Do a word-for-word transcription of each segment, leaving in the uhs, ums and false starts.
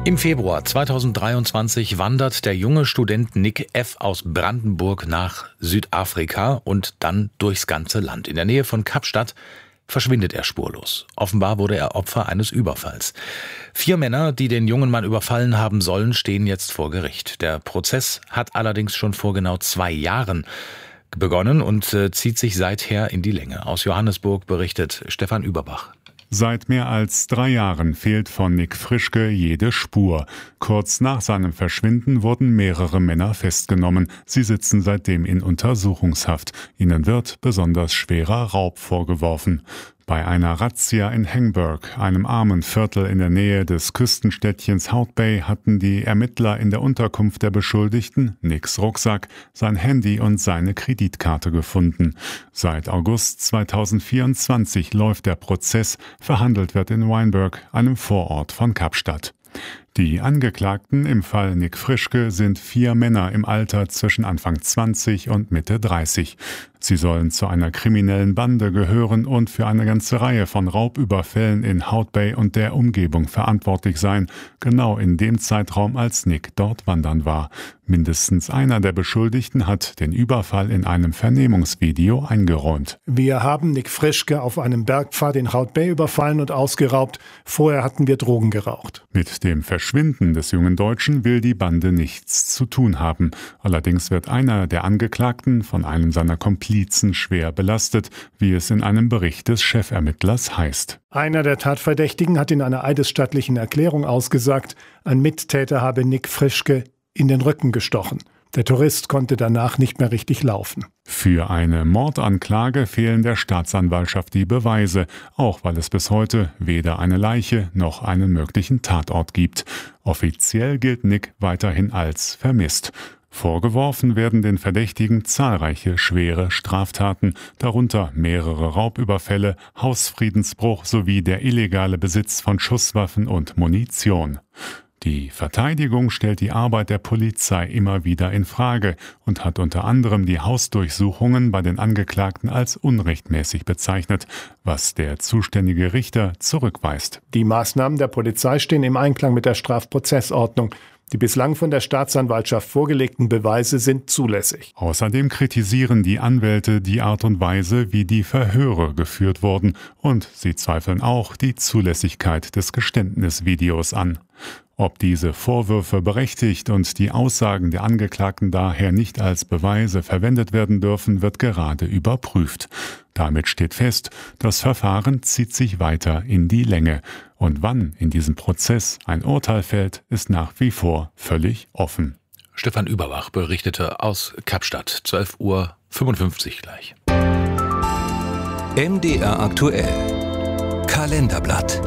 Im Februar zweitausenddreiundzwanzig wandert der junge Student Nick F. aus Brandenburg nach Südafrika und dann durchs ganze Land. In der Nähe von Kapstadt verschwindet er spurlos. Offenbar wurde er Opfer eines Überfalls. Vier Männer, die den jungen Mann überfallen haben sollen, stehen jetzt vor Gericht. Der Prozess hat allerdings schon vor genau zwei Jahren begonnen und äh, zieht sich seither in die Länge. Aus Johannesburg berichtet Stefan Überbach. Seit mehr als drei Jahren fehlt von Nick Frischke jede Spur. Kurz nach seinem Verschwinden wurden mehrere Männer festgenommen. Sie sitzen seitdem in Untersuchungshaft. Ihnen wird besonders schwerer Raub vorgeworfen. Bei einer Razzia in Hengburg, einem armen Viertel in der Nähe des Küstenstädtchens Hout Bay, hatten die Ermittler in der Unterkunft der Beschuldigten, Nicks Rucksack, sein Handy und seine Kreditkarte gefunden. Seit August zweitausendvierundzwanzig läuft der Prozess. Verhandelt wird in Wynberg, einem Vorort von Kapstadt. Die Angeklagten im Fall Nick Frischke sind vier Männer im Alter zwischen Anfang zwanzig und Mitte dreißig. Sie sollen zu einer kriminellen Bande gehören und für eine ganze Reihe von Raubüberfällen in Hout Bay und der Umgebung verantwortlich sein, genau in dem Zeitraum, als Nick dort wandern war. Mindestens einer der Beschuldigten hat den Überfall in einem Vernehmungsvideo eingeräumt. Wir haben Nick Frischke auf einem Bergpfad in Hout Bay überfallen und ausgeraubt. Vorher hatten wir Drogen geraucht. Mit dem Verschwinden des jungen Deutschen will die Bande nichts zu tun haben. Allerdings wird einer der Angeklagten von einem seiner Komplizen schwer belastet, wie es in einem Bericht des Chefermittlers heißt. Einer der Tatverdächtigen hat in einer eidesstattlichen Erklärung ausgesagt, ein Mittäter habe Nick Frischke in den Rücken gestochen. Der Tourist konnte danach nicht mehr richtig laufen. Für eine Mordanklage fehlen der Staatsanwaltschaft die Beweise, auch weil es bis heute weder eine Leiche noch einen möglichen Tatort gibt. Offiziell gilt Nick weiterhin als vermisst. Vorgeworfen werden den Verdächtigen zahlreiche schwere Straftaten, darunter mehrere Raubüberfälle, Hausfriedensbruch sowie der illegale Besitz von Schusswaffen und Munition. Die Verteidigung stellt die Arbeit der Polizei immer wieder in Frage und hat unter anderem die Hausdurchsuchungen bei den Angeklagten als unrechtmäßig bezeichnet, was der zuständige Richter zurückweist. Die Maßnahmen der Polizei stehen im Einklang mit der Strafprozessordnung. Die bislang von der Staatsanwaltschaft vorgelegten Beweise sind zulässig. Außerdem kritisieren die Anwälte die Art und Weise, wie die Verhöre geführt wurden, und sie zweifeln auch die Zulässigkeit des Geständnisvideos an. Ob diese Vorwürfe berechtigt und die Aussagen der Angeklagten daher nicht als Beweise verwendet werden dürfen, wird gerade überprüft. Damit steht fest, das Verfahren zieht sich weiter in die Länge. Und wann in diesem Prozess ein Urteil fällt, ist nach wie vor völlig offen. Stefan Überbach berichtete aus Kapstadt, zwölf Uhr fünfundfünfzig gleich. M D R aktuell. Kalenderblatt.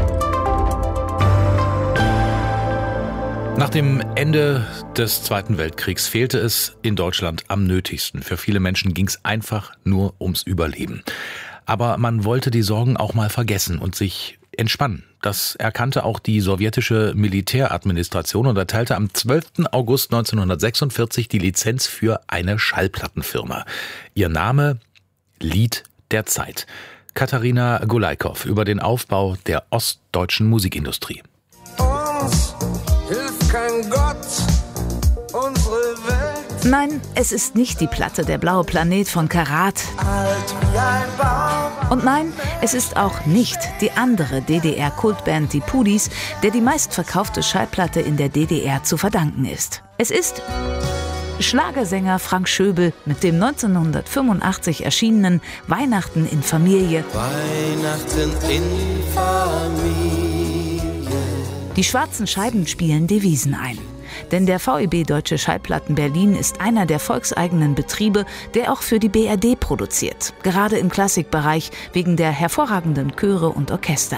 Nach dem Ende des Zweiten Weltkriegs fehlte es in Deutschland am nötigsten. Für viele Menschen ging es einfach nur ums Überleben. Aber man wollte die Sorgen auch mal vergessen und sich entspannen. Das erkannte auch die sowjetische Militäradministration und erteilte am zwölften August neunzehnhundertsechsundvierzig die Lizenz für eine Schallplattenfirma. Ihr Name: Lied der Zeit. Katharina Golaikow über den Aufbau der ostdeutschen Musikindustrie. Uns hilft kein Gott, unsere Welt. Nein, es ist nicht die Platte Der blaue Planet von Karat. Alt wie ein Baum. Und nein, es ist auch nicht die andere D D R-Kultband Die Pudis, der die meistverkaufte Schallplatte in der D D R zu verdanken ist. Es ist Schlagersänger Frank Schöbel mit dem neunzehnhundertfünfundachtzig erschienenen Weihnachten in Familie. Weihnachten in Familie. Die schwarzen Scheiben spielen Devisen ein. Denn der V E B Deutsche Schallplatten Berlin ist einer der volkseigenen Betriebe, der auch für die B R D produziert. Gerade im Klassikbereich wegen der hervorragenden Chöre und Orchester.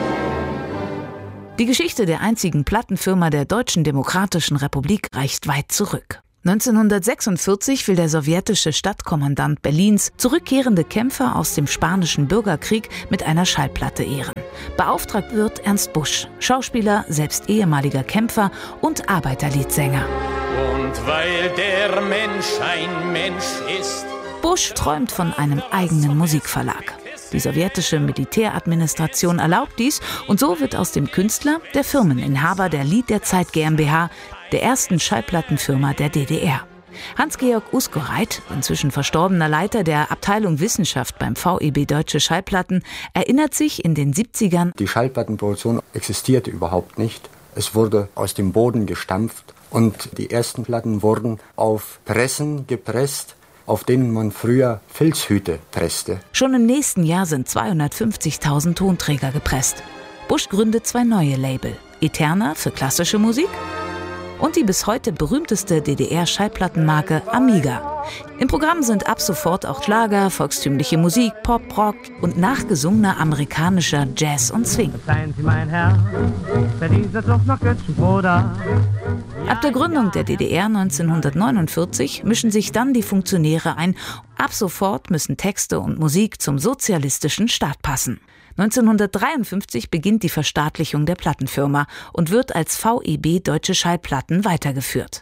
Die Geschichte der einzigen Plattenfirma der Deutschen Demokratischen Republik reicht weit zurück. neunzehnhundertsechsundvierzig will der sowjetische Stadtkommandant Berlins zurückkehrende Kämpfer aus dem Spanischen Bürgerkrieg mit einer Schallplatte ehren. Beauftragt wird Ernst Busch, Schauspieler, selbst ehemaliger Kämpfer und Arbeiterliedsänger. Und weil der Mensch ein Mensch ist. Busch träumt von einem eigenen Musikverlag. Die sowjetische Militäradministration erlaubt dies und so wird aus dem Künstler der Firmeninhaber der Lied der Zeit GmbH, der ersten Schallplattenfirma der D D R. Hans-Georg Uskoreit, inzwischen verstorbener Leiter der Abteilung Wissenschaft beim V E B Deutsche Schallplatten, erinnert sich in den siebzigern: Die Schallplattenproduktion existierte überhaupt nicht. Es wurde aus dem Boden gestampft und die ersten Platten wurden auf Pressen gepresst, auf denen man früher Filzhüte presste. Schon im nächsten Jahr sind zweihundertfünfzigtausend Tonträger gepresst. Busch gründet zwei neue Label: Eterna für klassische Musik und die bis heute berühmteste D D R-Schallplattenmarke Amiga. Im Programm sind ab sofort auch Schlager, volkstümliche Musik, Pop, Rock und nachgesungener amerikanischer Jazz und Swing. Seien Sie mein Herr, für diese Zucht nach Götzenbruder. Ab der Gründung der D D R neunzehnhundertneunundvierzig mischen sich dann die Funktionäre ein. Ab sofort müssen Texte und Musik zum sozialistischen Staat passen. neunzehnhundertdreiundfünfzig beginnt die Verstaatlichung der Plattenfirma und wird als V E B Deutsche Schallplatten weitergeführt.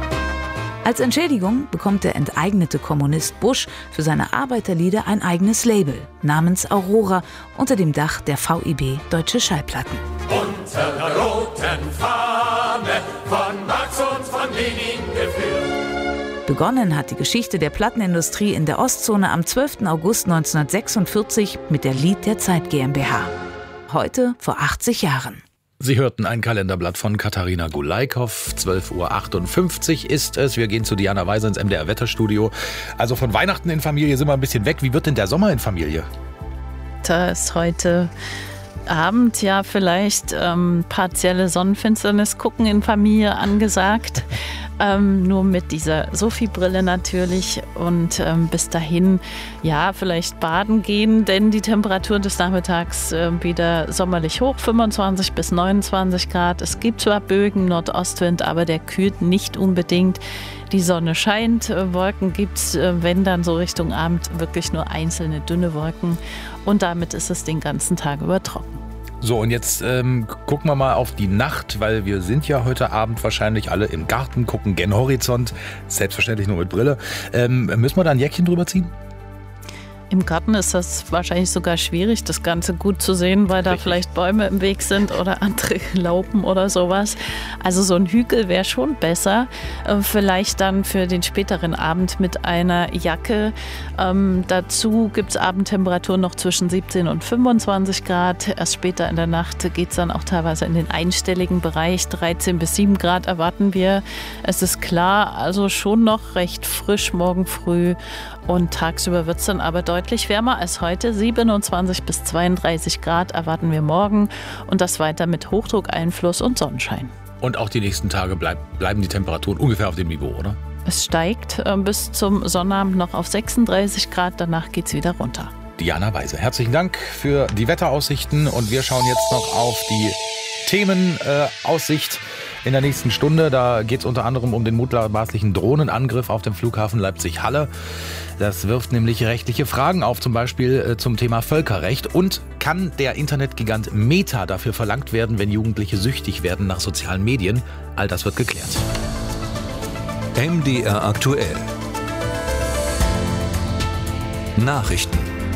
Als Entschädigung bekommt der enteignete Kommunist Busch für seine Arbeiterlieder ein eigenes Label namens Aurora unter dem Dach der V E B Deutsche Schallplatten. Unter der roten Fahne von Marx und von Lenin geführt. Begonnen hat die Geschichte der Plattenindustrie in der Ostzone am zwölften August neunzehnhundertsechsundvierzig mit der Lied der Zeit GmbH. Heute vor achtzig Jahren. Sie hörten ein Kalenderblatt von Katharina Gulaikow. zwölf Uhr achtundfünfzig ist es. Wir gehen zu Diana Weiser ins M D R-Wetterstudio. Also von Weihnachten in Familie sind wir ein bisschen weg. Wie wird denn der Sommer in Familie? Da ist heute Abend ja vielleicht ähm, partielle Sonnenfinsternis gucken in Familie angesagt. Ähm, nur mit dieser Sophie-Brille natürlich und ähm, bis dahin ja vielleicht baden gehen, denn die Temperatur des Nachmittags äh, wieder sommerlich hoch, fünfundzwanzig bis neunundzwanzig Grad. Es gibt zwar Bögen, Nordostwind, aber der kühlt nicht unbedingt. Die Sonne scheint, äh, Wolken gibt es, äh, wenn dann so Richtung Abend wirklich nur einzelne dünne Wolken und damit ist es den ganzen Tag über trocken. So, und jetzt ähm, gucken wir mal auf die Nacht, weil wir sind ja heute Abend wahrscheinlich alle im Garten, gucken gen Horizont, selbstverständlich nur mit Brille. Ähm, müssen wir da ein Jäckchen drüber ziehen? Im Garten ist das wahrscheinlich sogar schwierig, das Ganze gut zu sehen, weil da Richtig. vielleicht Bäume im Weg sind oder andere Lauben oder sowas. Also so ein Hügel wäre schon besser. Äh, vielleicht dann für den späteren Abend mit einer Jacke. Ähm, dazu gibt es Abendtemperaturen noch zwischen siebzehn und fünfundzwanzig Grad. Erst später in der Nacht geht es dann auch teilweise in den einstelligen Bereich. dreizehn bis sieben Grad erwarten wir. Es ist klar, also schon noch recht frisch morgen früh. Und tagsüber wird es dann aber deutlich wärmer als heute. siebenundzwanzig bis zweiunddreißig Grad erwarten wir morgen. Und das weiter mit Hochdruckeinfluss und Sonnenschein. Und auch die nächsten Tage bleib, bleiben die Temperaturen ungefähr auf dem Niveau, oder? Es steigt äh, bis zum Sonnabend noch auf sechsunddreißig Grad. Danach geht es wieder runter. Diana Weise, herzlichen Dank für die Wetteraussichten. Und wir schauen jetzt noch auf die Themenaussicht. Äh, In der nächsten Stunde, da geht es unter anderem um den mutmaßlichen Drohnenangriff auf dem Flughafen Leipzig-Halle. Das wirft nämlich rechtliche Fragen auf, zum Beispiel äh, zum Thema Völkerrecht. Und kann der Internetgigant Meta dafür verlangt werden, wenn Jugendliche süchtig werden nach sozialen Medien? All das wird geklärt. M D R aktuell. Nachrichten.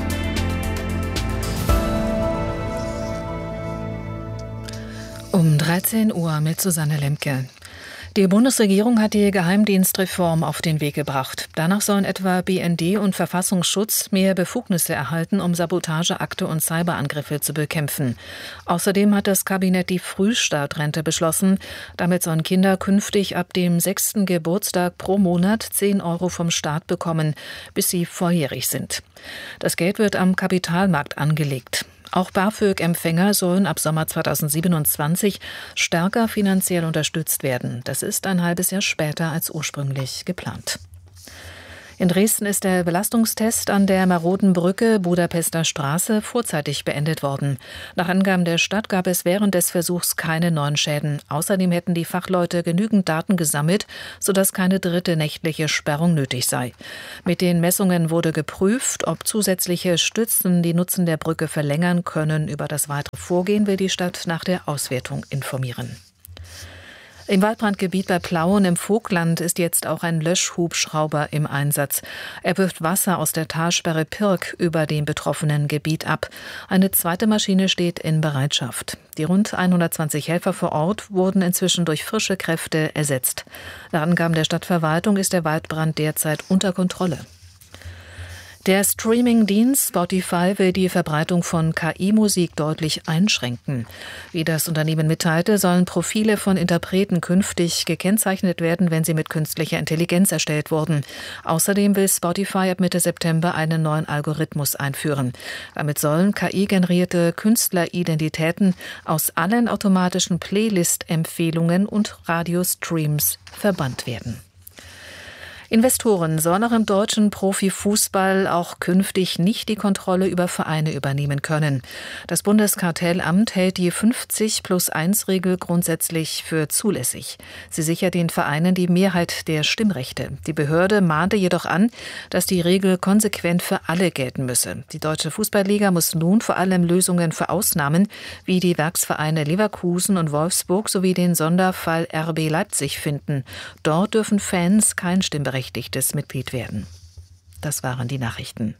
Um dreizehn Uhr mit Susanne Lemke. Die Bundesregierung hat die Geheimdienstreform auf den Weg gebracht. Danach sollen etwa B N D und Verfassungsschutz mehr Befugnisse erhalten, um Sabotageakte und Cyberangriffe zu bekämpfen. Außerdem hat das Kabinett die Frühstartrente beschlossen. Damit sollen Kinder künftig ab dem sechsten Geburtstag pro Monat zehn Euro vom Staat bekommen, bis sie volljährig sind. Das Geld wird am Kapitalmarkt angelegt. Auch BAföG-Empfänger sollen ab Sommer zweitausendsiebenundzwanzig stärker finanziell unterstützt werden. Das ist ein halbes Jahr später als ursprünglich geplant. In Dresden ist der Belastungstest an der maroden Brücke Budapester Straße vorzeitig beendet worden. Nach Angaben der Stadt gab es während des Versuchs keine neuen Schäden. Außerdem hätten die Fachleute genügend Daten gesammelt, sodass keine dritte nächtliche Sperrung nötig sei. Mit den Messungen wurde geprüft, ob zusätzliche Stützen die Nutzen der Brücke verlängern können. Über das weitere Vorgehen will die Stadt nach der Auswertung informieren. Im Waldbrandgebiet bei Plauen im Vogtland ist jetzt auch ein Löschhubschrauber im Einsatz. Er wirft Wasser aus der Talsperre Pirk über dem betroffenen Gebiet ab. Eine zweite Maschine steht in Bereitschaft. Die rund hundertzwanzig Helfer vor Ort wurden inzwischen durch frische Kräfte ersetzt. Nach Angaben der Stadtverwaltung ist der Waldbrand derzeit unter Kontrolle. Der Streaming-Dienst Spotify will die Verbreitung von K I-Musik deutlich einschränken. Wie das Unternehmen mitteilte, sollen Profile von Interpreten künftig gekennzeichnet werden, wenn sie mit künstlicher Intelligenz erstellt wurden. Außerdem will Spotify ab Mitte September einen neuen Algorithmus einführen. Damit sollen K I-generierte Künstleridentitäten aus allen automatischen Playlist-Empfehlungen und Radiostreams verbannt werden. Investoren sollen auch im deutschen Profifußball auch künftig nicht die Kontrolle über Vereine übernehmen können. Das Bundeskartellamt hält die fünfzig plus eins Regel grundsätzlich für zulässig. Sie sichert den Vereinen die Mehrheit der Stimmrechte. Die Behörde mahnte jedoch an, dass die Regel konsequent für alle gelten müsse. Die Deutsche Fußballliga muss nun vor allem Lösungen für Ausnahmen wie die Werksvereine Leverkusen und Wolfsburg sowie den Sonderfall R B Leipzig finden. Dort dürfen Fans kein Stimmberechtigtes Mitglied werden. Das waren die Nachrichten.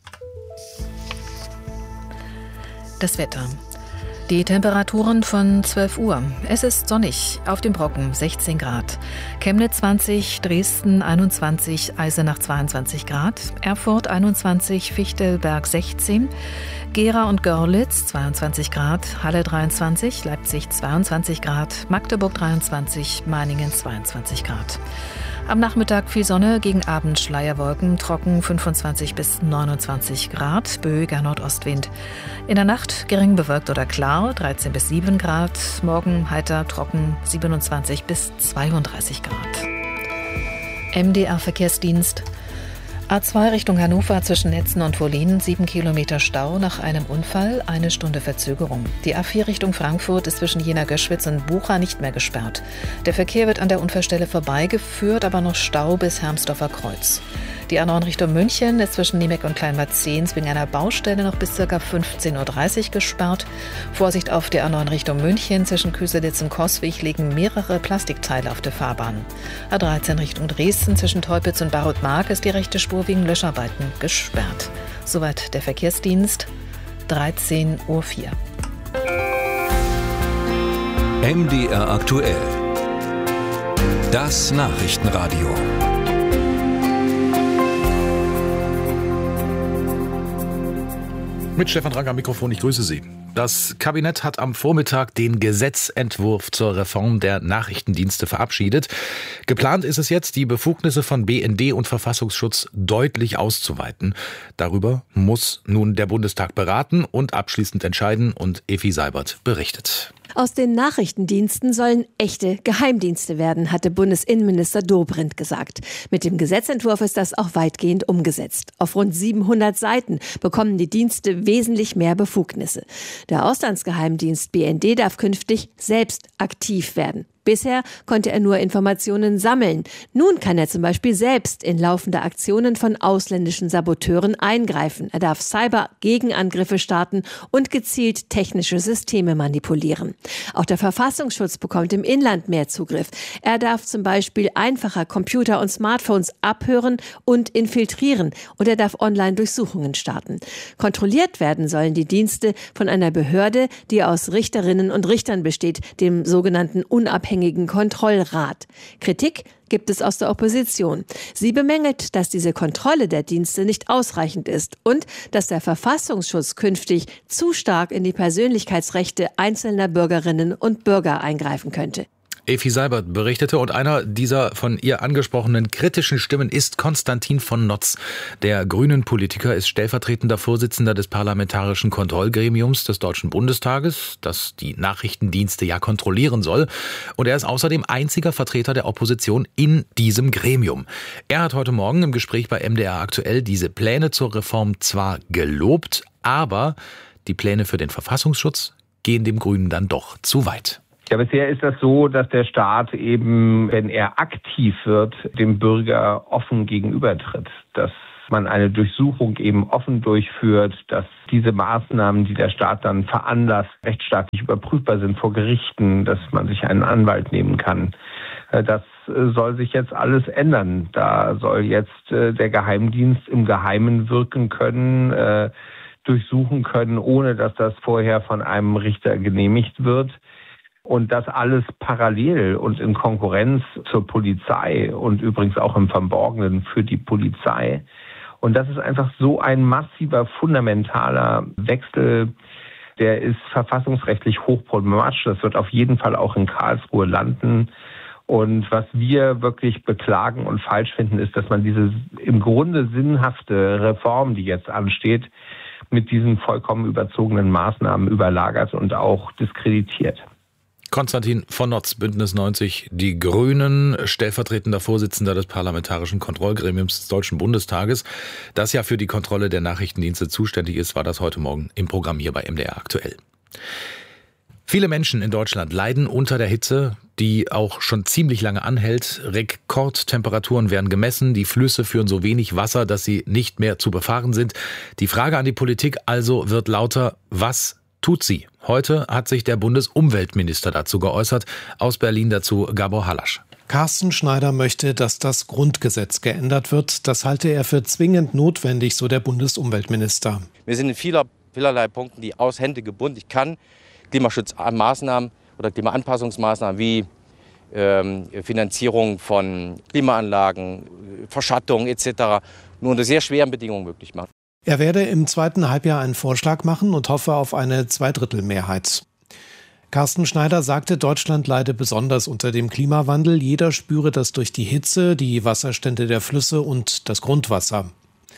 Das Wetter. Die Temperaturen von zwölf Uhr. Es ist sonnig, auf dem Brocken sechzehn Grad. Chemnitz zwanzig, Dresden einundzwanzig, Eisenach zweiundzwanzig Grad, Erfurt einundzwanzig, Fichtelberg sechzehn, Gera und Görlitz zweiundzwanzig Grad, Halle dreiundzwanzig, Leipzig zweiundzwanzig Grad, Magdeburg dreiundzwanzig, Meiningen zweiundzwanzig Grad. Am Nachmittag viel Sonne, gegen Abend Schleierwolken, trocken fünfundzwanzig bis neunundzwanzig Grad, böiger Nordostwind. In der Nacht gering bewölkt oder klar, dreizehn bis sieben Grad, morgen heiter, trocken, siebenundzwanzig bis zweiunddreißig Grad. M D R Verkehrsdienst. A zwei Richtung Hannover zwischen Netzen und Wollin, sieben Kilometer Stau nach einem Unfall, eine Stunde Verzögerung. Die A vier Richtung Frankfurt ist zwischen Jena-Göschwitz und Bucha nicht mehr gesperrt. Der Verkehr wird an der Unfallstelle vorbeigeführt, aber noch Stau bis Hermsdorfer Kreuz. Die A neun Richtung München ist zwischen Niemeck und Kleinmarzens wegen einer Baustelle noch bis ca. fünfzehn Uhr dreißig gesperrt. Vorsicht auf der A neun Richtung München, zwischen Köselitz und Coswig liegen mehrere Plastikteile auf der Fahrbahn. A dreizehn Richtung Dresden, zwischen Teupitz und Barut-Mark ist die rechte Spur wegen Löscharbeiten gesperrt. Soweit der Verkehrsdienst, dreizehn Uhr vier. M D R aktuell. Das Nachrichtenradio. Mit Stefan Drang am Mikrofon, ich grüße Sie. Das Kabinett hat am Vormittag den Gesetzentwurf zur Reform der Nachrichtendienste verabschiedet. Geplant ist es jetzt, die Befugnisse von B N D und Verfassungsschutz deutlich auszuweiten. Darüber muss nun der Bundestag beraten und abschließend entscheiden, und Evi Seibert berichtet. Aus den Nachrichtendiensten sollen echte Geheimdienste werden, hatte Bundesinnenminister Dobrindt gesagt. Mit dem Gesetzentwurf ist das auch weitgehend umgesetzt. Auf rund siebenhundert Seiten bekommen die Dienste wesentlich mehr Befugnisse. Der Auslandsgeheimdienst B N D darf künftig selbst aktiv werden. Bisher konnte er nur Informationen sammeln. Nun kann er zum Beispiel selbst in laufende Aktionen von ausländischen Saboteuren eingreifen. Er darf Cyber-Gegenangriffe starten und gezielt technische Systeme manipulieren. Auch der Verfassungsschutz bekommt im Inland mehr Zugriff. Er darf zum Beispiel einfacher Computer und Smartphones abhören und infiltrieren. Und er darf Online-Durchsuchungen starten. Kontrolliert werden sollen die Dienste von einer Behörde, die aus Richterinnen und Richtern besteht, dem sogenannten unabhängigen Kontrollrat. Kritik gibt es aus der Opposition. Sie bemängelt, dass diese Kontrolle der Dienste nicht ausreichend ist und dass der Verfassungsschutz künftig zu stark in die Persönlichkeitsrechte einzelner Bürgerinnen und Bürger eingreifen könnte. Evi Seibert berichtete, und einer dieser von ihr angesprochenen kritischen Stimmen ist Konstantin von Notz. Der Grünen-Politiker ist stellvertretender Vorsitzender des Parlamentarischen Kontrollgremiums des Deutschen Bundestages, das die Nachrichtendienste ja kontrollieren soll. Und er ist außerdem einziger Vertreter der Opposition in diesem Gremium. Er hat heute Morgen im Gespräch bei M D R aktuell diese Pläne zur Reform zwar gelobt, aber die Pläne für den Verfassungsschutz gehen dem Grünen dann doch zu weit. Ja, bisher ist das so, dass der Staat eben, wenn er aktiv wird, dem Bürger offen gegenübertritt. Dass man eine Durchsuchung eben offen durchführt, dass diese Maßnahmen, die der Staat dann veranlasst, rechtsstaatlich überprüfbar sind vor Gerichten, dass man sich einen Anwalt nehmen kann. Das soll sich jetzt alles ändern. Da soll jetzt der Geheimdienst im Geheimen wirken können, durchsuchen können, ohne dass das vorher von einem Richter genehmigt wird. Und das alles parallel und in Konkurrenz zur Polizei und übrigens auch im Verborgenen für die Polizei. Und das ist einfach so ein massiver, fundamentaler Wechsel, der ist verfassungsrechtlich hochproblematisch. Das wird auf jeden Fall auch in Karlsruhe landen. Und was wir wirklich beklagen und falsch finden, ist, dass man diese im Grunde sinnhafte Reform, die jetzt ansteht, mit diesen vollkommen überzogenen Maßnahmen überlagert und auch diskreditiert. Konstantin von Notz, Bündnis neunzig, die Grünen, stellvertretender Vorsitzender des Parlamentarischen Kontrollgremiums des Deutschen Bundestages, das ja für die Kontrolle der Nachrichtendienste zuständig ist, war das heute Morgen im Programm hier bei M D R aktuell. Viele Menschen in Deutschland leiden unter der Hitze, die auch schon ziemlich lange anhält. Rekordtemperaturen werden gemessen, die Flüsse führen so wenig Wasser, dass sie nicht mehr zu befahren sind. Die Frage an die Politik also wird lauter, was tut sie? Heute hat sich der Bundesumweltminister dazu geäußert. Aus Berlin dazu Gabor Halasch. Carsten Schneider möchte, dass das Grundgesetz geändert wird. Das halte er für zwingend notwendig, so der Bundesumweltminister. Wir sind in vieler, vielerlei Punkten die aus Hände gebunden. Ich kann Klimaschutzmaßnahmen oder Klimaanpassungsmaßnahmen wie ähm, Finanzierung von Klimaanlagen, Verschattung et cetera nur unter sehr schweren Bedingungen möglich machen. Er werde im zweiten Halbjahr einen Vorschlag machen und hoffe auf eine Zweidrittelmehrheit. Carsten Schneider sagte, Deutschland leide besonders unter dem Klimawandel. Jeder spüre das durch die Hitze, die Wasserstände der Flüsse und das Grundwasser.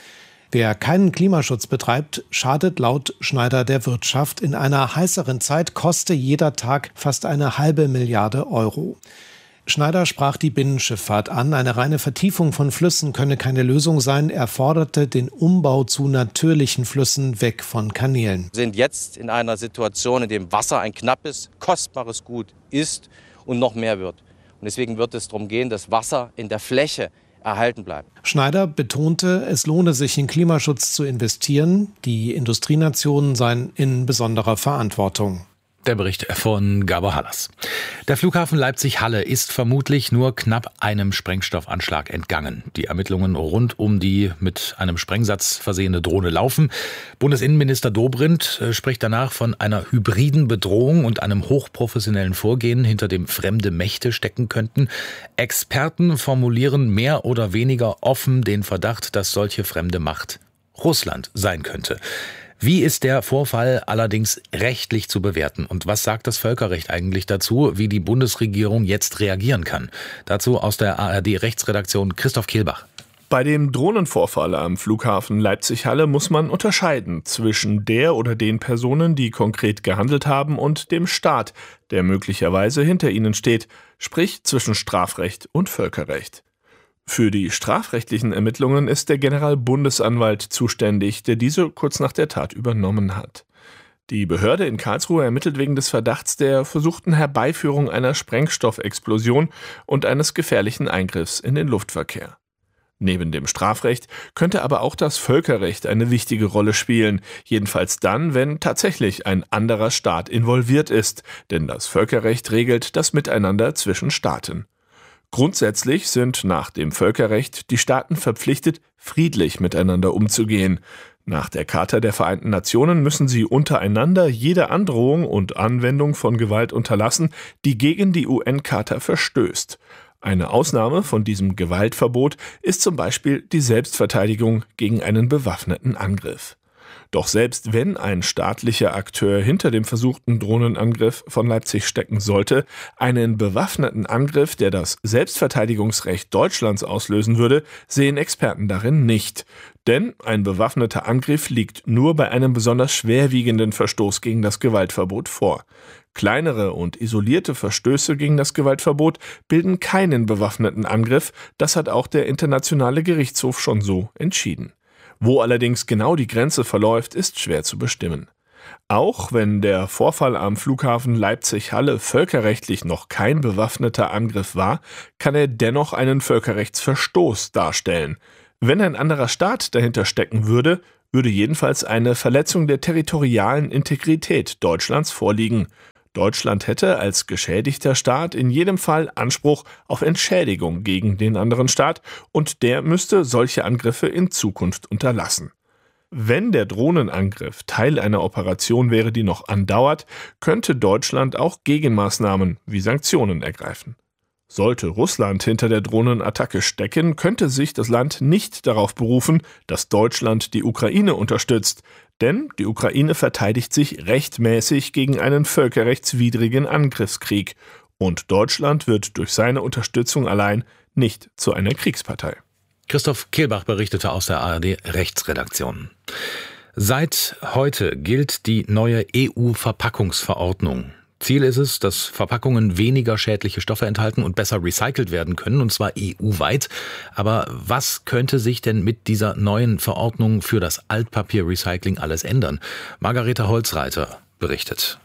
Wer keinen Klimaschutz betreibt, schadet laut Schneider der Wirtschaft. In einer heißeren Zeit koste jeder Tag fast eine halbe Milliarde Euro. Schneider sprach die Binnenschifffahrt an. Eine reine Vertiefung von Flüssen könne keine Lösung sein. Er forderte den Umbau zu natürlichen Flüssen weg von Kanälen. Wir sind jetzt in einer Situation, in der Wasser ein knappes, kostbares Gut ist und noch mehr wird. Und deswegen wird es darum gehen, dass Wasser in der Fläche erhalten bleibt. Schneider betonte, es lohne sich in Klimaschutz zu investieren. Die Industrienationen seien in besonderer Verantwortung. Der Bericht von Gabor Halasch. Der Flughafen Leipzig-Halle ist vermutlich nur knapp einem Sprengstoffanschlag entgangen. Die Ermittlungen rund um die mit einem Sprengsatz versehene Drohne laufen. Bundesinnenminister Dobrindt spricht danach von einer hybriden Bedrohung und einem hochprofessionellen Vorgehen, hinter dem fremde Mächte stecken könnten. Experten formulieren mehr oder weniger offen den Verdacht, dass solche fremde Macht Russland sein könnte. Wie ist der Vorfall allerdings rechtlich zu bewerten? Und was sagt das Völkerrecht eigentlich dazu, wie die Bundesregierung jetzt reagieren kann? Dazu aus der A R D-Rechtsredaktion Christoph Kehlbach. Bei dem Drohnenvorfall am Flughafen Leipzig-Halle muss man unterscheiden zwischen der oder den Personen, die konkret gehandelt haben, und dem Staat, der möglicherweise hinter ihnen steht, sprich zwischen Strafrecht und Völkerrecht. Für die strafrechtlichen Ermittlungen ist der Generalbundesanwalt zuständig, der diese kurz nach der Tat übernommen hat. Die Behörde in Karlsruhe ermittelt wegen des Verdachts der versuchten Herbeiführung einer Sprengstoffexplosion und eines gefährlichen Eingriffs in den Luftverkehr. Neben dem Strafrecht könnte aber auch das Völkerrecht eine wichtige Rolle spielen, jedenfalls dann, wenn tatsächlich ein anderer Staat involviert ist, denn das Völkerrecht regelt das Miteinander zwischen Staaten. Grundsätzlich sind nach dem Völkerrecht die Staaten verpflichtet, friedlich miteinander umzugehen. Nach der Charta der Vereinten Nationen müssen sie untereinander jede Androhung und Anwendung von Gewalt unterlassen, die gegen die U N-Charta verstößt. Eine Ausnahme von diesem Gewaltverbot ist zum Beispiel die Selbstverteidigung gegen einen bewaffneten Angriff. Doch selbst wenn ein staatlicher Akteur hinter dem versuchten Drohnenangriff von Leipzig stecken sollte, einen bewaffneten Angriff, der das Selbstverteidigungsrecht Deutschlands auslösen würde, sehen Experten darin nicht. Denn ein bewaffneter Angriff liegt nur bei einem besonders schwerwiegenden Verstoß gegen das Gewaltverbot vor. Kleinere und isolierte Verstöße gegen das Gewaltverbot bilden keinen bewaffneten Angriff, das hat auch der Internationale Gerichtshof schon so entschieden. Wo allerdings genau die Grenze verläuft, ist schwer zu bestimmen. Auch wenn der Vorfall am Flughafen Leipzig-Halle völkerrechtlich noch kein bewaffneter Angriff war, kann er dennoch einen Völkerrechtsverstoß darstellen. Wenn ein anderer Staat dahinter stecken würde, würde jedenfalls eine Verletzung der territorialen Integrität Deutschlands vorliegen. Deutschland hätte als geschädigter Staat in jedem Fall Anspruch auf Entschädigung gegen den anderen Staat und der müsste solche Angriffe in Zukunft unterlassen. Wenn der Drohnenangriff Teil einer Operation wäre, die noch andauert, könnte Deutschland auch Gegenmaßnahmen wie Sanktionen ergreifen. Sollte Russland hinter der Drohnenattacke stecken, könnte sich das Land nicht darauf berufen, dass Deutschland die Ukraine unterstützt. Denn die Ukraine verteidigt sich rechtmäßig gegen einen völkerrechtswidrigen Angriffskrieg. Und Deutschland wird durch seine Unterstützung allein nicht zu einer Kriegspartei. Christoph Kehlbach berichtete aus der A R D-Rechtsredaktion. Seit heute gilt die neue E U-Verpackungsverordnung. Ziel ist es, dass Verpackungen weniger schädliche Stoffe enthalten und besser recycelt werden können, und zwar E U-weit. Aber was könnte sich denn mit dieser neuen Verordnung für das Altpapierrecycling alles ändern? Margareta Holzreiter berichtet.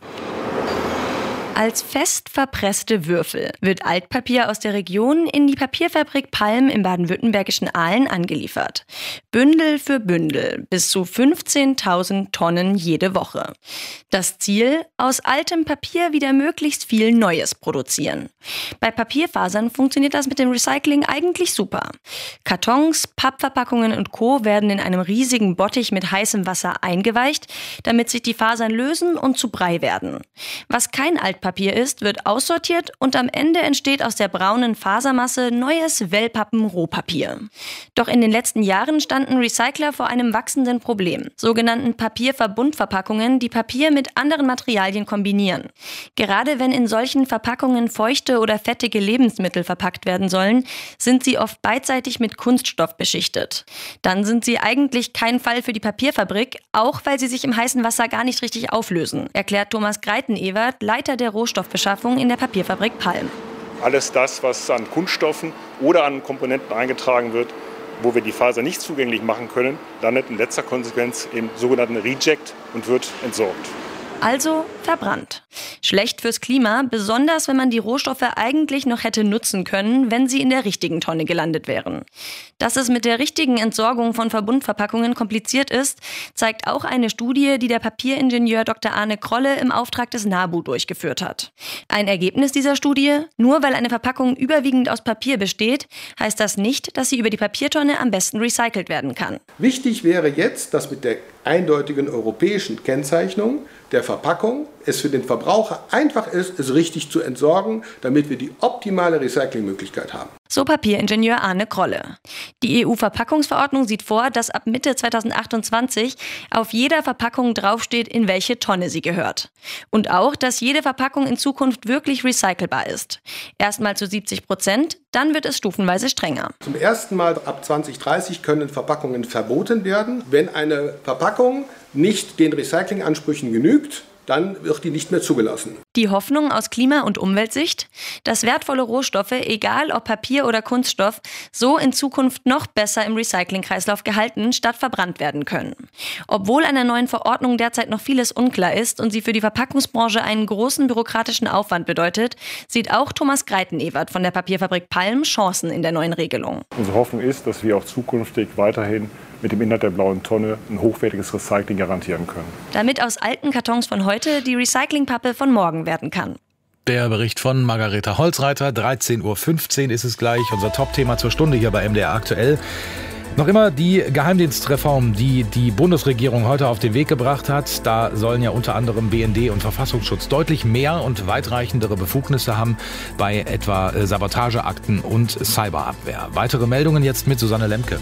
Als fest verpresste Würfel wird Altpapier aus der Region in die Papierfabrik Palm im baden-württembergischen Aalen angeliefert. Bündel für Bündel, bis zu fünfzehntausend Tonnen jede Woche. Das Ziel: aus altem Papier wieder möglichst viel Neues produzieren. Bei Papierfasern funktioniert das mit dem Recycling eigentlich super. Kartons, Pappverpackungen und Co. werden in einem riesigen Bottich mit heißem Wasser eingeweicht, damit sich die Fasern lösen und zu Brei werden. Was kein Altpapier Papier ist, wird aussortiert und am Ende entsteht aus der braunen Fasermasse neues Wellpappen-Rohpapier. Doch in den letzten Jahren standen Recycler vor einem wachsenden Problem, sogenannten Papierverbundverpackungen, die Papier mit anderen Materialien kombinieren. Gerade wenn in solchen Verpackungen feuchte oder fettige Lebensmittel verpackt werden sollen, sind sie oft beidseitig mit Kunststoff beschichtet. Dann sind sie eigentlich kein Fall für die Papierfabrik, auch weil sie sich im heißen Wasser gar nicht richtig auflösen, erklärt Thomas Greiten-Ewert, Leiter der Rohstoffbeschaffung in der Papierfabrik Palm. Alles das, was an Kunststoffen oder an Komponenten eingetragen wird, wo wir die Faser nicht zugänglich machen können, landet in letzter Konsequenz im sogenannten Reject und wird entsorgt. Also verbrannt. Schlecht fürs Klima, besonders wenn man die Rohstoffe eigentlich noch hätte nutzen können, wenn sie in der richtigen Tonne gelandet wären. Dass es mit der richtigen Entsorgung von Verbundverpackungen kompliziert ist, zeigt auch eine Studie, die der Papieringenieur Doktor Arne Krolle im Auftrag des NABU durchgeführt hat. Ein Ergebnis dieser Studie: Nur weil eine Verpackung überwiegend aus Papier besteht, heißt das nicht, dass sie über die Papiertonne am besten recycelt werden kann. Wichtig wäre jetzt, dass mit der eindeutigen europäischen Kennzeichnung der Verpackung es für den Verbraucher einfach ist, es richtig zu entsorgen, damit wir die optimale Recyclingmöglichkeit haben. So Papieringenieur Arne Krolle. Die E U-Verpackungsverordnung sieht vor, dass ab Mitte zweitausendachtundzwanzig auf jeder Verpackung draufsteht, in welche Tonne sie gehört. Und auch, dass jede Verpackung in Zukunft wirklich recycelbar ist. Erstmal zu siebzig Prozent, dann wird es stufenweise strenger. Zum ersten Mal ab zwanzig dreißig können Verpackungen verboten werden. Wenn eine Verpackung nicht den Recyclingansprüchen genügt, dann wird die nicht mehr zugelassen. Die Hoffnung aus Klima- und Umweltsicht, dass wertvolle Rohstoffe, egal ob Papier oder Kunststoff, so in Zukunft noch besser im Recyclingkreislauf gehalten statt verbrannt werden können. Obwohl einer neuen Verordnung derzeit noch vieles unklar ist und sie für die Verpackungsbranche einen großen bürokratischen Aufwand bedeutet, sieht auch Thomas Greiten-Ewert von der Papierfabrik Palm Chancen in der neuen Regelung. Unsere Hoffnung ist, dass wir auch zukünftig weiterhin mit dem Inhalt der blauen Tonne ein hochwertiges Recycling garantieren können. Damit aus alten Kartons von heute die Recyclingpappe von morgen werden kann. Der Bericht von Margareta Holzreiter. dreizehn Uhr fünfzehn ist es gleich. Unser Top-Thema zur Stunde hier bei M D R aktuell. Noch immer die Geheimdienstreform, die die Bundesregierung heute auf den Weg gebracht hat. Da sollen ja unter anderem B N D und Verfassungsschutz deutlich mehr und weitreichendere Befugnisse haben bei etwa Sabotageakten und Cyberabwehr. Weitere Meldungen jetzt mit Susanne Lemke.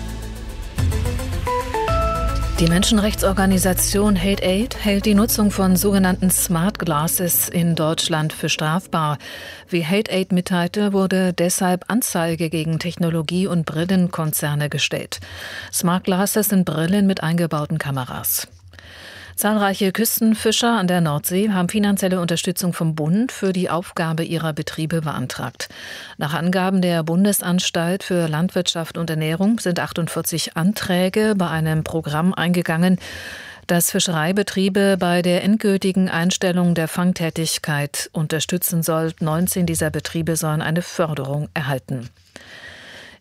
Die Menschenrechtsorganisation Hate Aid hält die Nutzung von sogenannten Smart Glasses in Deutschland für strafbar. Wie Hate Aid mitteilte, wurde deshalb Anzeige gegen Technologie- und Brillenkonzerne gestellt. Smart Glasses sind Brillen mit eingebauten Kameras. Zahlreiche Küstenfischer an der Nordsee haben finanzielle Unterstützung vom Bund für die Aufgabe ihrer Betriebe beantragt. Nach Angaben der Bundesanstalt für Landwirtschaft und Ernährung sind achtundvierzig Anträge bei einem Programm eingegangen, das Fischereibetriebe bei der endgültigen Einstellung der Fangtätigkeit unterstützen soll. neunzehn dieser Betriebe sollen eine Förderung erhalten.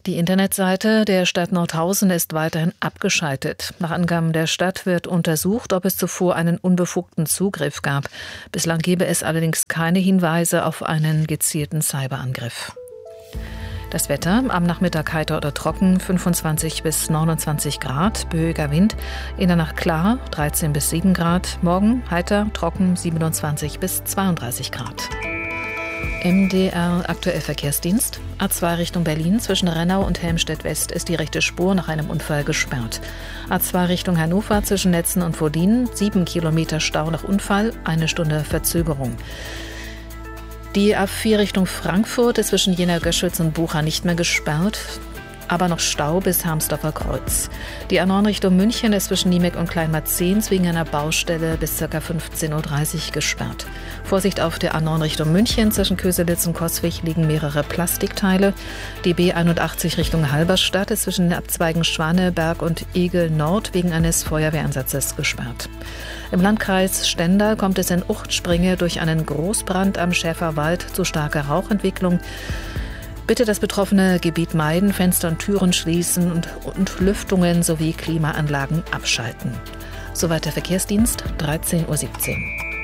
Die Internetseite der Stadt Nordhausen ist weiterhin abgeschaltet. Nach Angaben der Stadt wird untersucht, ob es zuvor einen unbefugten Zugriff gab. Bislang gebe es allerdings keine Hinweise auf einen gezielten Cyberangriff. Das Wetter, am Nachmittag heiter oder trocken, fünfundzwanzig bis neunundzwanzig Grad, böiger Wind, in der Nacht klar, dreizehn bis sieben Grad, morgen heiter, trocken, siebenundzwanzig bis zweiunddreißig Grad. M D R aktuell Verkehrsdienst. A zwei Richtung Berlin zwischen Rennau und Helmstedt West ist die rechte Spur nach einem Unfall gesperrt. A zwei Richtung Hannover zwischen Netzen und Vodin, sieben Kilometer Stau nach Unfall, eine Stunde Verzögerung. Die A vier Richtung Frankfurt ist zwischen Jena-Göschwitz und Bucha nicht mehr gesperrt, aber noch Stau bis Harmsdorfer Kreuz. Die A neun Richtung München ist zwischen Niemek und Kleinmarzens wegen einer Baustelle bis ca. fünfzehn Uhr dreißig gesperrt. Vorsicht auf der A neun Richtung München, zwischen Köselitz und Coswig liegen mehrere Plastikteile. Die B einundachtzig Richtung Halberstadt ist zwischen den Abzweigen Schwaneberg und Egel Nord wegen eines Feuerwehreinsatzes gesperrt. Im Landkreis Stendal kommt es in Uchtspringe durch einen Großbrand am Schäferwald zu starker Rauchentwicklung. Bitte das betroffene Gebiet meiden, Fenster und Türen schließen und, und Lüftungen sowie Klimaanlagen abschalten. Soweit der Verkehrsdienst, dreizehn Uhr siebzehn.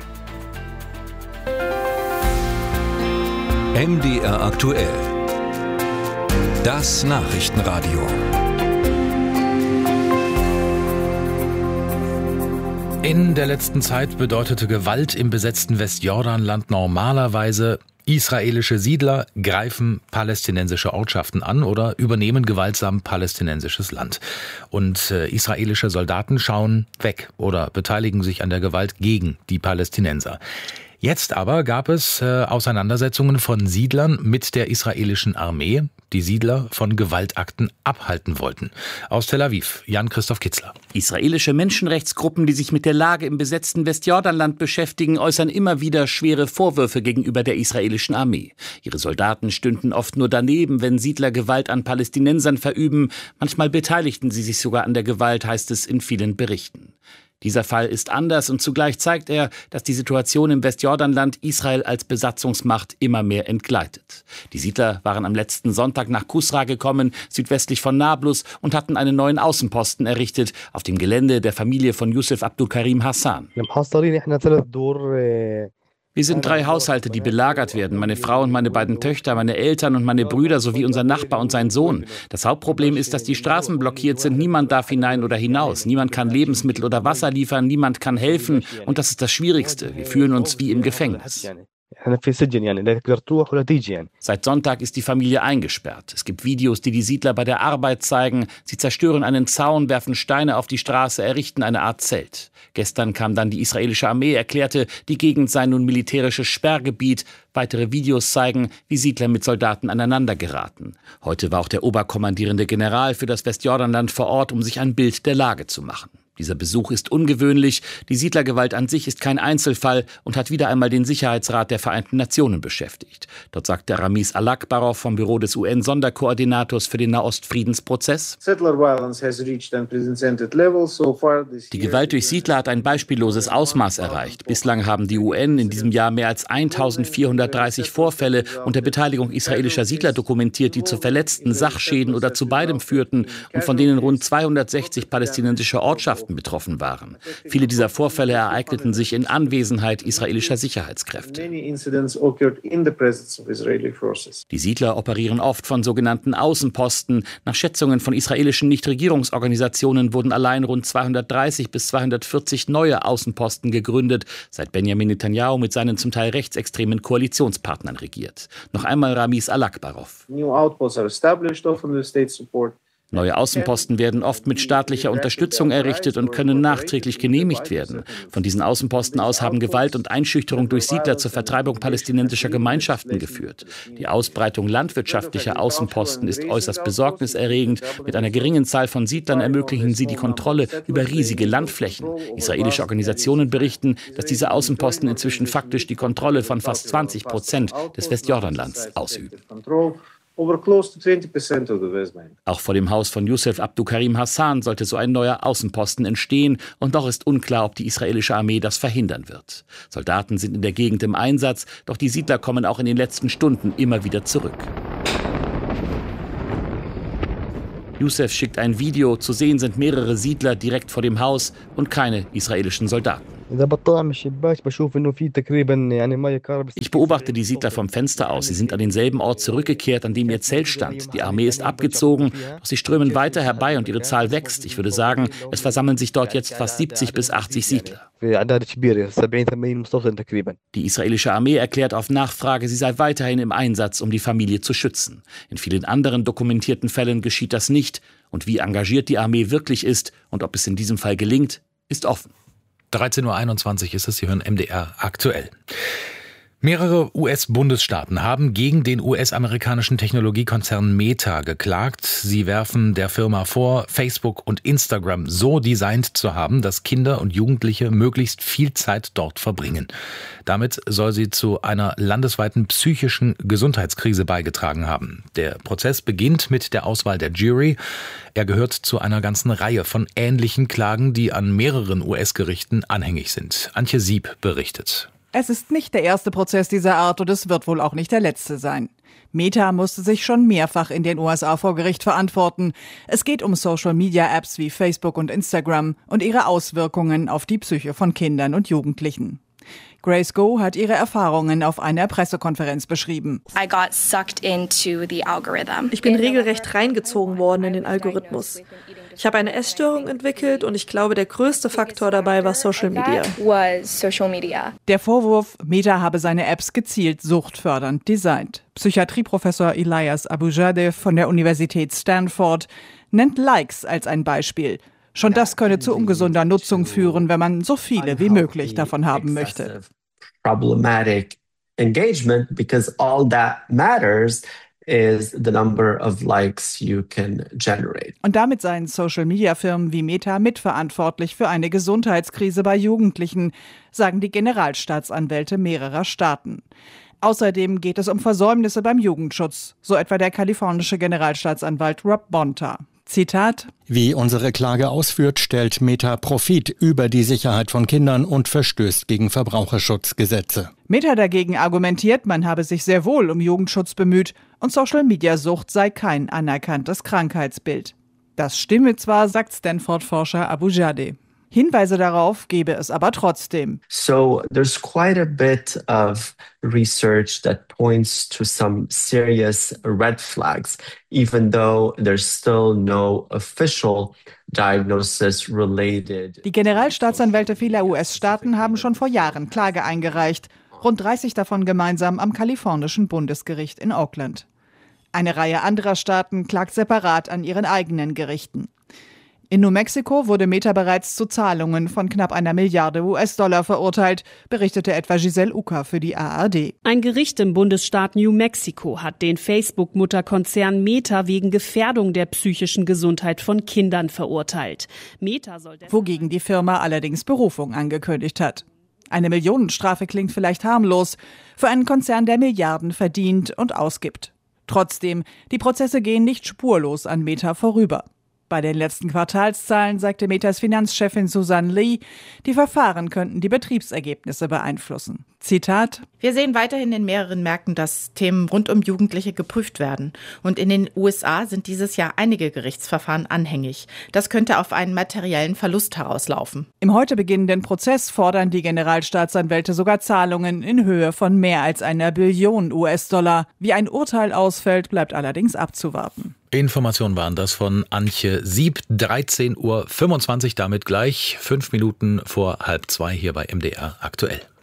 M D R aktuell. Das Nachrichtenradio. In der letzten Zeit bedeutete Gewalt im besetzten Westjordanland normalerweise: israelische Siedler greifen palästinensische Ortschaften an oder übernehmen gewaltsam palästinensisches Land. Und äh, israelische Soldaten schauen weg oder beteiligen sich an der Gewalt gegen die Palästinenser. Jetzt aber gab es äh, Auseinandersetzungen von Siedlern mit der israelischen Armee, die Siedler von Gewaltakten abhalten wollten. Aus Tel Aviv, Jan-Christoph Kitzler. Israelische Menschenrechtsgruppen, die sich mit der Lage im besetzten Westjordanland beschäftigen, äußern immer wieder schwere Vorwürfe gegenüber der israelischen Armee. Ihre Soldaten stünden oft nur daneben, wenn Siedler Gewalt an Palästinensern verüben. Manchmal beteiligten sie sich sogar an der Gewalt, heißt es in vielen Berichten. Dieser Fall ist anders und zugleich zeigt er, dass die Situation im Westjordanland Israel als Besatzungsmacht immer mehr entgleitet. Die Siedler waren am letzten Sonntag nach Kusra gekommen, südwestlich von Nablus, und hatten einen neuen Außenposten errichtet auf dem Gelände der Familie von Yusuf Abdulkarim Hassan. Wir sind drei Haushalte, die belagert werden. Meine Frau und meine beiden Töchter, meine Eltern und meine Brüder sowie unser Nachbar und sein Sohn. Das Hauptproblem ist, dass die Straßen blockiert sind. Niemand darf hinein oder hinaus. Niemand kann Lebensmittel oder Wasser liefern. Niemand kann helfen. Und das ist das Schwierigste. Wir fühlen uns wie im Gefängnis. Seit Sonntag ist die Familie eingesperrt. Es gibt Videos, die die Siedler bei der Arbeit zeigen. Sie zerstören einen Zaun, werfen Steine auf die Straße, errichten eine Art Zelt. Gestern kam dann die israelische Armee, erklärte, die Gegend sei nun militärisches Sperrgebiet. Weitere Videos zeigen, wie Siedler mit Soldaten aneinander geraten. Heute war auch der oberkommandierende General für das Westjordanland vor Ort, um sich ein Bild der Lage zu machen. Dieser Besuch ist ungewöhnlich. Die Siedlergewalt an sich ist kein Einzelfall und hat wieder einmal den Sicherheitsrat der Vereinten Nationen beschäftigt. Dort sagte Ramiz Alakbarov vom Büro des U N-Sonderkoordinators für den Nahostfriedensprozess: Die Gewalt durch Siedler hat ein beispielloses Ausmaß erreicht. Bislang haben die U N in diesem Jahr mehr als eintausendvierhundertdreißig Vorfälle unter Beteiligung israelischer Siedler dokumentiert, die zu Verletzten, Sachschäden oder zu beidem führten und von denen rund zweihundertsechzig palästinensische Ortschaften betroffen waren. Viele dieser Vorfälle ereigneten sich in Anwesenheit israelischer Sicherheitskräfte. Die Siedler operieren oft von sogenannten Außenposten. Nach Schätzungen von israelischen Nichtregierungsorganisationen wurden allein rund zweihundertdreißig bis zweihundertvierzig neue Außenposten gegründet, seit Benjamin Netanyahu mit seinen zum Teil rechtsextremen Koalitionspartnern regiert. Noch einmal Ramiz Alakbarov. Neue Außenposten werden oft mit staatlicher Unterstützung errichtet und können nachträglich genehmigt werden. Von diesen Außenposten aus haben Gewalt und Einschüchterung durch Siedler zur Vertreibung palästinensischer Gemeinschaften geführt. Die Ausbreitung landwirtschaftlicher Außenposten ist äußerst besorgniserregend. Mit einer geringen Zahl von Siedlern ermöglichen sie die Kontrolle über riesige Landflächen. Israelische Organisationen berichten, dass diese Außenposten inzwischen faktisch die Kontrolle von fast zwanzig Prozent des Westjordanlands ausüben. Auch vor dem Haus von Yusuf Abdulkarim Hassan sollte so ein neuer Außenposten entstehen, und doch ist unklar, ob die israelische Armee das verhindern wird. Soldaten sind in der Gegend im Einsatz, doch die Siedler kommen auch in den letzten Stunden immer wieder zurück. Youssef schickt ein Video, zu sehen sind mehrere Siedler direkt vor dem Haus und keine israelischen Soldaten. Ich beobachte die Siedler vom Fenster aus. Sie sind an denselben Ort zurückgekehrt, an dem ihr Zelt stand. Die Armee ist abgezogen, doch sie strömen weiter herbei und ihre Zahl wächst. Ich würde sagen, es versammeln sich dort jetzt fast siebzig bis achtzig Siedler. Die israelische Armee erklärt auf Nachfrage, sie sei weiterhin im Einsatz, um die Familie zu schützen. In vielen anderen dokumentierten Fällen geschieht das nicht. Und wie engagiert die Armee wirklich ist und ob es in diesem Fall gelingt, ist offen. dreizehn Uhr einundzwanzig ist es, Sie hören M D R aktuell. Mehrere U S-Bundesstaaten haben gegen den U S-amerikanischen Technologiekonzern Meta geklagt. Sie werfen der Firma vor, Facebook und Instagram so designt zu haben, dass Kinder und Jugendliche möglichst viel Zeit dort verbringen. Damit soll sie zu einer landesweiten psychischen Gesundheitskrise beigetragen haben. Der Prozess beginnt mit der Auswahl der Jury. Er gehört zu einer ganzen Reihe von ähnlichen Klagen, die an mehreren U S-Gerichten anhängig sind. Antje Sieb berichtet. Es ist nicht der erste Prozess dieser Art und es wird wohl auch nicht der letzte sein. Meta musste sich schon mehrfach in den U S A vor Gericht verantworten. Es geht um Social-Media-Apps wie Facebook und Instagram und ihre Auswirkungen auf die Psyche von Kindern und Jugendlichen. Grace Go hat ihre Erfahrungen auf einer Pressekonferenz beschrieben. I got sucked into the algorithm. Ich bin regelrecht reingezogen worden in den Algorithmus. Ich habe eine Essstörung entwickelt und ich glaube, der größte Faktor dabei war Social Media. Der Vorwurf, Meta habe seine Apps gezielt suchtfördernd designt. Psychiatrieprofessor Elias Abujadeh von der Universität Stanford nennt Likes als ein Beispiel. Schon das könne zu ungesunder Nutzung führen, wenn man so viele wie möglich davon haben möchte. Problematic engagement, because all that matters is the number of likes you can generate. Und damit seien Social-Media-Firmen wie Meta mitverantwortlich für eine Gesundheitskrise bei Jugendlichen, sagen die Generalstaatsanwälte mehrerer Staaten. Außerdem geht es um Versäumnisse beim Jugendschutz, so etwa der kalifornische Generalstaatsanwalt Rob Bonta. Zitat: Wie unsere Klage ausführt, stellt Meta Profit über die Sicherheit von Kindern und verstößt gegen Verbraucherschutzgesetze. Meta dagegen argumentiert, man habe sich sehr wohl um Jugendschutz bemüht und Social-Media-Sucht sei kein anerkanntes Krankheitsbild. Das stimme zwar, sagt Stanford-Forscher Abujadeh. Hinweise darauf gebe es aber trotzdem. So there's quite a bit of research that points to some serious red flags, even though there's still no official diagnosis related. Die Generalstaatsanwälte vieler U S-Staaten haben schon vor Jahren Klage eingereicht, rund dreißig davon gemeinsam am kalifornischen Bundesgericht in Oakland. Eine Reihe anderer Staaten klagt separat an ihren eigenen Gerichten. In New Mexico wurde Meta bereits zu Zahlungen von knapp einer Milliarde U S-Dollar verurteilt, berichtete etwa Giselle Ucker für die A R D. Ein Gericht im Bundesstaat New Mexico hat den Facebook-Mutterkonzern Meta wegen Gefährdung der psychischen Gesundheit von Kindern verurteilt. Meta soll wogegen die Firma allerdings Berufung angekündigt hat. Eine Millionenstrafe klingt vielleicht harmlos für einen Konzern, der Milliarden verdient und ausgibt. Trotzdem, die Prozesse gehen nicht spurlos an Meta vorüber. Bei den letzten Quartalszahlen sagte Metas Finanzchefin Susan Lee, die Verfahren könnten die Betriebsergebnisse beeinflussen. Zitat: Wir sehen weiterhin in mehreren Märkten, dass Themen rund um Jugendliche geprüft werden. Und in den U S A sind dieses Jahr einige Gerichtsverfahren anhängig. Das könnte auf einen materiellen Verlust herauslaufen. Im heute beginnenden Prozess fordern die Generalstaatsanwälte sogar Zahlungen in Höhe von mehr als einer Billion U S-Dollar. Wie ein Urteil ausfällt, bleibt allerdings abzuwarten. Informationen waren das von Antje Sieb, dreizehn Uhr fünfundzwanzig, damit gleich fünf Minuten vor halb zwei hier bei M D R aktuell.